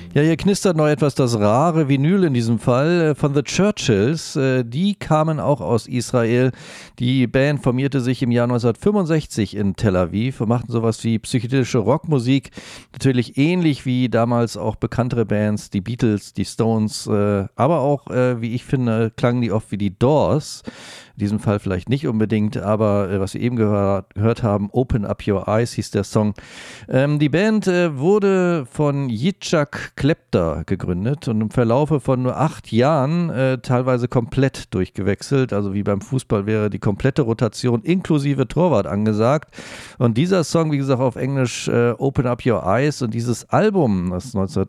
Ja, hier knistert noch etwas das rare Vinyl in diesem Fall von The Churchills. Die kamen auch aus Israel. Die Band formierte sich im Jahr 1965 in Tel Aviv und machten sowas wie psychedelische Rockmusik. Natürlich ähnlich wie damals auch bekanntere Bands, die Beatles, die Stones, aber auch, wie ich finde, klangen die oft wie die Doors. In diesem Fall vielleicht nicht unbedingt, aber was wir eben gehört haben, Open Up Your Eyes hieß der Song. Die Band wurde von Yitzhak Klepter gegründet und im Verlaufe von nur 8 Jahren teilweise komplett durchgewechselt. Also wie beim Fußball wäre die komplette Rotation inklusive Torwart angesagt. Und dieser Song, wie gesagt, auf Englisch Open Up Your Eyes und dieses Album, das